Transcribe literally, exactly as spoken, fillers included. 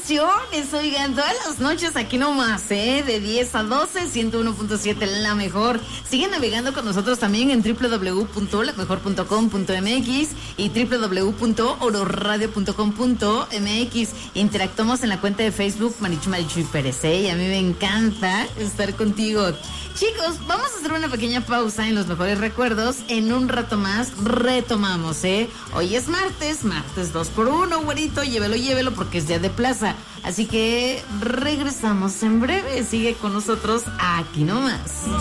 emociones, oigan, todas las noches aquí nomás, ¿eh? De diez a doce, ciento uno punto siete, la mejor. Siguen navegando con nosotros también en doble u doble u doble u punto la mejor punto com punto m x y doble u doble u doble u punto oro radio punto com punto m x. Interactuamos en la cuenta de Facebook Marichu Marichu y Pérez, ¿eh? Y a mí me encanta estar contigo. Chicos, vamos a hacer una pequeña pausa en los mejores recuerdos. En un rato más retomamos, ¿eh? Hoy es martes, martes dos por uno, güerito, llévelo, llévelo porque es día de plaza. Así que regresamos en breve. Sigue con nosotros aquí nomás.